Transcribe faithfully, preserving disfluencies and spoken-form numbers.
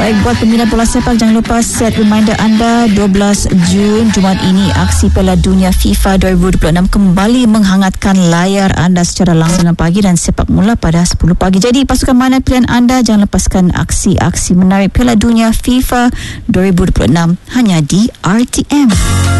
Baik, buat peminat bola sepak, jangan lupa set reminder anda dua belas Jun Jumaat ini aksi Piala Dunia FIFA dua ribu dua puluh enam kembali menghangatkan layar anda secara langsung pagi dan sepak mula pada sepuluh pagi. Jadi pasukan mana pilihan anda? Jangan lepaskan aksi-aksi menarik Piala Dunia FIFA dua ribu dua puluh enam hanya di R T M.